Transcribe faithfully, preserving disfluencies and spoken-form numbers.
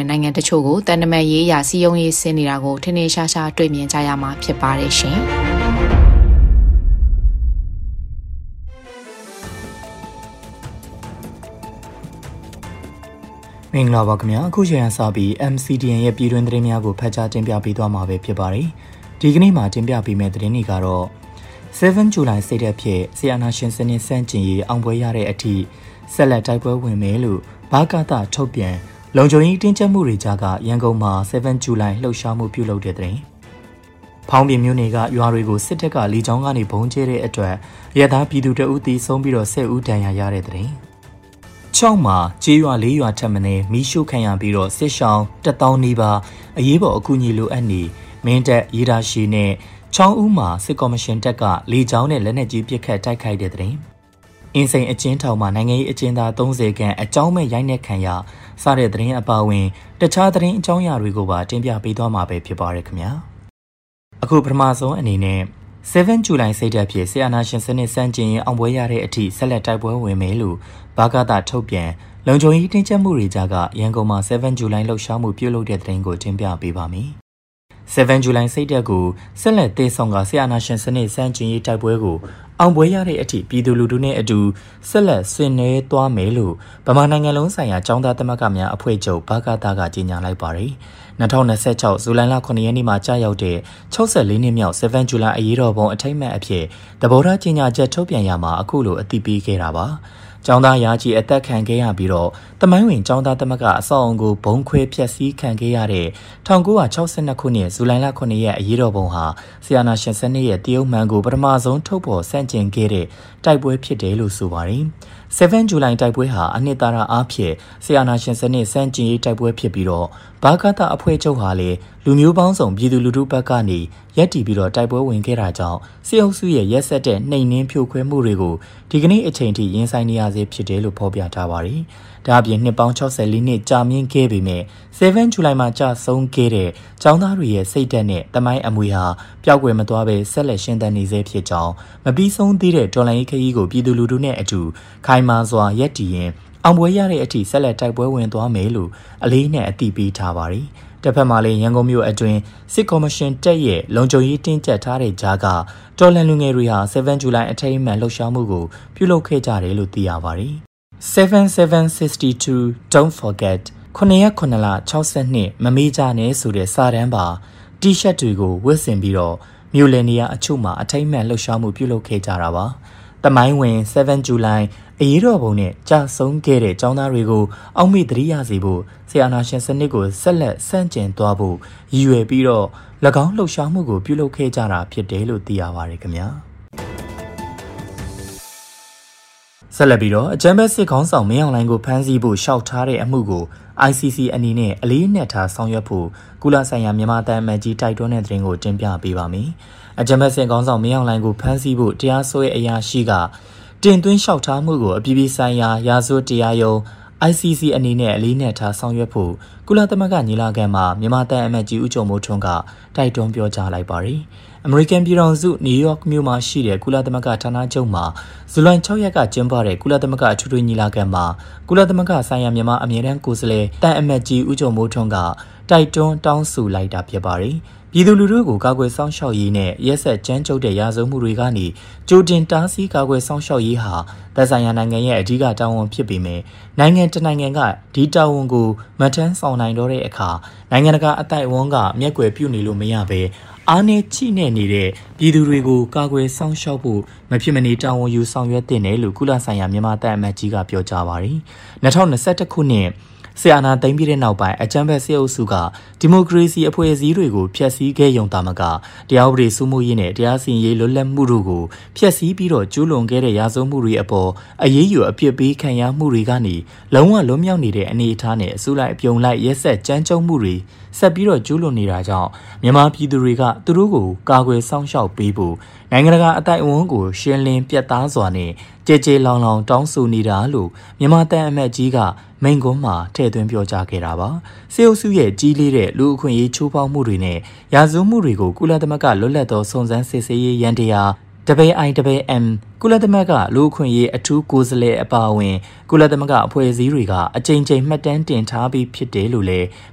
နိုင်ငံတချို့ကိုတန်တမန်ရေးရာစီယုံရေးဆင်းနေတာကိုထင်ထင်ရှားရှားတွေ့မြင်ကြရမှာဖြစ်ပါတယ်ရှင်။မင်္ဂလာပါခင်ဗျာအခုချိန်ကစပြီး M C D N ရဲ့ပြည်တွင်းသတင်းများကိုဖတ်ကြားတင်ပြပေးသွားမှာပဲဖြစ်ပါတယ်ဒီကနေ့မှာတင်ပြပေးမယ့်သတင်းတွေကတော့seven July စိတ်သက်ဖြစ်ဆီယနာရှင်စနစ်စန့်ကျင်ရေးအောင်ပွဲရတဲ့အထိဆက်လက်တိုက်ပွဲဝင်မယ်လို့ဘာကတာထုတ်ပြန်လုံခြုံရေးတင်းကျပ်မှုတွေကြားကရန်ကုန်မှာ seven July လှုပ်ရှားမှုပြုလုပ်တဲ့တဲ့ဖောင်းပြမြို့နယ်ကရွာတွေကိုစစ်တပ်ကလေကြောင်းကနေဘုံကျဲတဲ့အတွက်ရထားပြည်သူတအုပ်တီဆုံးပြီးတော့ဆယ်ဦးဒဏ်ရာရတဲ့တဲ့ချောင်းမှာကျေးရွာလေးရွာထပ်မံမီးရှို့ခံရပြီးတော့စစ်ရှောင်းတစ်သောင်းနီးပါးအရေးပေါ်အကူအညီလိုအပ်နေမင်းတပ်ရေးဒါရှိနဲ့ချောင်းဦးမှာစစ်ကော်မရှင်တပ်ကလေကြောင်းနဲ့လက်နက်ကြီးပစ်ခတ်တိုက်ခိုက်တဲ့တဲ့အင်းစိန်အကျဉ်းထောင်မှာနိုင်ငံရေးအကျဉ်းသားသုံးဆယ်ခန့်အကြောင်းမဲ့ရိုက်နှက်ခံရစတဲ့သတင်းအပါအဝင်တခြားသတင်းအကြောင်းအရာတွေကိုပါတင်ပြပေးသွားမှာပဲဖြစ်ပါရခင်ဗျာအခုပထမဆုံးအနေနဲ့seven July စိတ်သက်ဖြစ်ဆီယနာရှင်စနစ်စန့်ကျင်ရေးအောင်ပွဲရတဲ့အထိဆက်လက်တိုက်ပွဲဝင်မယ်လို့ဘာကတာထုတ်ပြန်လုံခြုံရေးတင်းကျပ်မှုတွေကြားကရန်ကုန်မှာseven July လှုပ်ရှားမှုပြုလုပ်တဲ့သတင်းကိုတင်ပြပေးပါမယ်seven July စိတ်သက်ကိုဆက်လက်တည်ဆောင်ကဆီယနာရှင်စနစ်စန့်ကျင်ရေးတိုက်ပွဲကိုအောင်ပွဲရတဲ့အထိပြည်သူလူထုနဲ့အတူဆက်လက်ဆွေးနွေးသွားမယ်လို့ဗမာနိုင်ငံလုံးဆိုင်ရာចောင်းသားသမဂ္ဂများအဖွဲ့ချုပ်ဘာကတာကကြေညာလိုက်ပါတယ်twenty twenty-sixဇူလိုင်လnineရက်နေ့မှာကြာရောက်တဲ့sixty-fourနှစ်မြောက်seven July အရေးတော်ပုံအထိမ်းအမှတ်အဖြစ်သဘောထားကြေညာချက်ထုတ်ပြန်ရမှာအခုလိုအသိပေးခဲ့တာပါ။ကျောင်းသားရာကြီးအသက်ခံခဲ့ရပြီးတော့တမိုင်းဝင်ကျောင်းသားသမဂ္ဂအဆောက်အုံကိုဘုံခွဲဖျက်ဆီးခံခဲ့ရတဲ့nineteen sixty-twoခုနှစ်ဇူလိုင်လnineရက်အရေးတော်ပုံဟာဆီယနာရှင်စနစ်ရဲ့တရုတ်မှန်ကိုပထမဆုံးထုတ်ဖော်ဆန့်ကျင်ခဲ့တဲ့တိုက်ပွဲဖြစ်တယ်လို့ဆိုပါတယ်။ seven July တိုက်ပွဲဟာအနှစ်သာရအားဖြင့်ဆီယနာရှင်စနစ်စန့်ကျင်ရေးတိုက်ပွဲဖြစ်ပြီးတော့ဘာကတာအဖွဲ့ချုပ်ဟာလေလူမျိုးပေါင်းစုံပြည်သူလူထုဘက်ကနေရက်တီပြီးတော့တိုက်ပွဲဝင်ခဲ့တာကြောင့်စစ်အုပ်စုရဲ့ရက်ဆက်တဲ့နှိမ်နင်းဖြိုခွဲမှုတွေကိုဒီကနေ့အချိန်ထိရင်ဆိုင်နေရစေဖြစ်တယ်လို့ဖော်ပြထားပါတယ်။ဒါအပြင်နှစ်ပေါင်းsixty-fourနှစ်ကြာမြင့်ခဲ့ပေမဲ့seven July မှာကြာဆုံးခဲ့တဲ့ကျောင်းသားတွေရဲ့စိတ်ဓာတ်နဲ့တမိုင်းအမွေဟာပျောက်ကွယ်မသွားဘဲဆက်လက်ရှင်သန်နေစေဖြစ်ကြောင်းမပြီးဆုံးသေးတဲ့တော်လှန်ရေးခရီးကိုပြည်သူလူထုနဲ့အတူခိုင်မာစွာရက်တီရင်အောင်ပွဲရတဲ့အထိဆက်လက်တိုက်ပွဲဝင်သွားမယ်လို့အလေးနဲ့အသိပေးထားပါတယ်။တစ်ဖက်မှာလည်းရန်ကုန်မြို့အတွင်းစစ်ကော်မရှင်တပ်ရဲ့လုံခြုံရေးတင်းကျပ်ထားတဲ့ကြားကတော်လှန်လူငယ်တွေဟာseven July အထိမ်းအမှတ်လှုပ်ရှားမှုကိုပြုလုပ်ခဲ့ကြတယ်လို့သိရပါတယ်။ seven seven sixty-two Don't forget nineရက်nineလsixty-twoမမေ့ကြနဲ့ဆိုတဲ့စာတမ်းပါတီရှပ်တွေကိုဝတ်ဆင်ပြီးတော့မြို့လယ်နေရာအချို့မှာအထိမ်းအမှတ်လှုပ်ရှားမှုပြုလုပ်ခဲ့ကြတာပါ။တမိုင်းဝင် seven July အရေးတော်ပုံနဲ့ကြာဆုံးခဲ့တဲ့ចောင်းသားတွေကိုအောက်မေ့သတိရစေဖို့ဆီယနာရှင်စနစ်ကိုဆက်လက်ဆန့်ကျင်သွားဖို့ရည်ရွယ်ပြီးတော့၎င်းလှုပ်ရှားမှုကိုပြုလုပ်ခဲ့ကြတာဖြစ်တယ်လို့သိရပါတယ်ခင်ဗျာဆက်လက်ပြီးတော့အကြမ်းဖက်စစ်ခေါင်းဆောင်မင်းအောင်လှိုင်ကိုဖမ်းဆီးဖို့ရှောက်ထားတဲ့အမှုကို I C C အနေနဲ့အလေးနက်ထားဆောင်ရွက်ဖို့ကုလဆိုင်ရာမြန်မာတန်အမတ်ကြီးတိုက်တွန်းတဲ့သတင်းကိုတင်ပြပေးပါမယ်အကြမ်းဖက်စစ်ခေါင်းဆောင်မင်းအောင်လှိုင်ကိုဖမ်းဆီးဖို့တရားစွဲအရာရှိကတင်သွင်းလျှောက်ထားမှုကိုအပြည်ပြည်ဆိုင်ရာရာဇဝတ်တရားရုံး I C C အနေနဲ့အလေးနက်ထားဆောင်ရွက်ဖို့ကုလသမဂ္ဂညီလာခံမှာမြန်မာတန်အမတ်ကြီးဦးကျော်မိုးထွန်းကတိုက်တွန်းပြောကြားလိုက်ပါတယ်။အမေရိကန်ပြည်ထောင်စုနယူးယောက်မြို့မှာရှိတဲ့ကုလသမဂ္ဂဌာနချုပ်မှာဇူလိုင်sixရက်ကကျင်းပတဲ့ကုလသမဂ္ဂအထွေထွေညီလာခံမှာကုလသမဂ္ဂဆိုင်ရာမြန်မာအမြဲတမ်းကိုယ်စားလှယ်တန်အမတ်ကြီးဦးကျော်မိုးထွန်းကတိုက်တွန်းတောင်းဆိုလိုက်တာဖြစ်ပါတယ်။ပြည်သူလူထုကိုကာကွယ်စောင့်ရှောက်ရေးနဲ့ရက်ဆက်ကြမ်းကြုတ်တဲ့ရာဇဝတ်မှုတွေကနေကြိုတင်တားဆီးကာကွယ်စောင့်ရှောက်ရေးဟာသက်ဆိုင်ရာနိုင်ငံရဲ့အဓိကတာဝန်ဖြစ်ပေမဲ့နိုင်ငံတနိုင်ငံကဒီတာဝန်ကိုမထမ်းဆောင်နိုင်တော့တဲ့အခါနိုင်ငံတကာအသိုက်အဝန်းကမျက်ကွယ်ပြုနေလို့မရဘဲအားနည်းချိနဲ့နေတဲ့ပြည်သူတွေကိုကာကွယ်စောင့်ရှောက်ဖို့မဖြစ်မနေတာဝန်ယူဆောင်ရွက်တင်တယ်လို့ကုလဆိုင်ရာမြန်မာတပ်အမတ်ကြီးကပြောကြားပါတယ်။twenty twenty-oneခုနှစ်ဆီယနာသိမ်းပြီးတဲ့နောက်ပိုင်းအကြမ်းဖက်စစ်အုပ်စုကဒီမိုကရေစီအဖွဲ့အစည်းတွေကိုဖျက်ဆီးခဲ့ရုံသာမကတရားဥပဒေစိုးမိုးရေးနဲ့တရားစီရင်ရေးလွတ်လပ်မှုတို့ကိုဖျက်ဆီးပြီးတော့ကျူးလွန်ခဲ့တဲ့ရာဇဝတ်မှုတွေအပေါ်အရေးယူအပြစ်ပေးခံရမှုတွေကနေလုံးဝလွတ်မြောက်နေတဲ့အနေအထားနဲ့အစိုးရအပြုံလိုက်ရက်ဆက်ကြမ်းကြုတ်မှုတွေဆက်ပြီးတော့ကျူးလွန်နေတာကြောင့်မြန်မာပြည်သူတွေကသူတို့ကိုကာကွယ်စောင့်ရှောက်ပေးဖို့နိုင်ငံတကာအသိုက်အဝန်းကိုရှင်းလင်းပြတ်သားစွာနဲ့ကြဲကြဲလောင်လောင်တောင်းဆိုနေတာလို့မြန်မာတန်အမတ်ကြီးကမိန့်ခွန်းမှာထည့်သွင်းပြောကြားခဲ့တာပါစစ်အုပ်စုရဲ့ကြီးလေးတဲ့လူအခွင့်အရေးချိုးဖောက်မှုတွေနဲ့ရာဇဝတ်မှုတွေကိုကုလသမဂ္ဂလွတ်လပ်သောစုံစမ်းစစ်ဆေးရေးရန်တရား W I W M ကုလသမဂ္ဂလူအခွင့်အရေးအထူးကိုယ်စားလှယ်အပါအဝင်ကုလသမဂ္ဂအဖွဲ့အစည်းတွေကအကြိမ်ကြိမ်မှတ်တမ်းတင်ထားပြီးဖြစ်တယ်လို့လည်း